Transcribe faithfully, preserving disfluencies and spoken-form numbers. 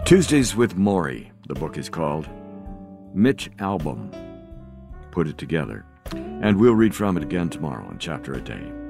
Tuesdays with Morrie, the book is called. Mitch Albom put it together, and we'll read from it again tomorrow on Chapter a Day.